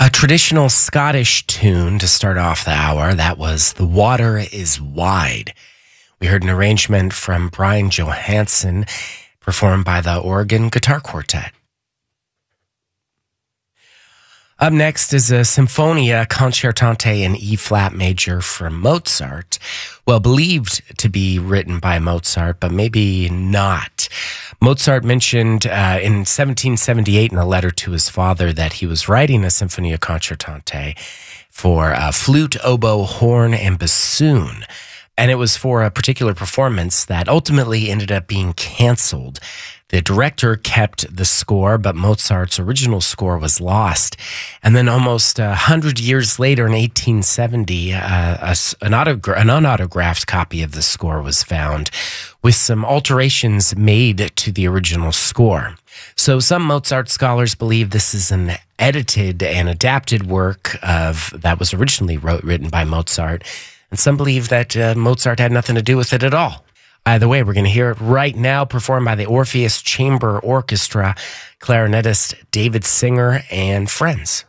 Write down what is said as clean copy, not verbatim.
A traditional Scottish tune to start off the hour. That was The Water is Wide. We heard an arrangement from Brian Johansson, performed by the Oregon Guitar Quartet. Up next is a Sinfonia Concertante in E-flat major from Mozart. Well, believed to be written by Mozart, but maybe not. Mozart mentioned in 1778 in a letter to his father that he was writing a Sinfonia Concertante for flute, oboe, horn, and bassoon. And it was for a particular performance that ultimately ended up being canceled. The director kept the score, but Mozart's original score was lost. And then almost 100 years later, in 1870, an unautographed copy of the score was found with some alterations made to the original score. So some Mozart scholars believe this is an edited and adapted work that was originally written by Mozart. And some believe that Mozart had nothing to do with it at all. Either way, we're going to hear it right now, performed by the Orpheus Chamber Orchestra, clarinetist David Singer and friends.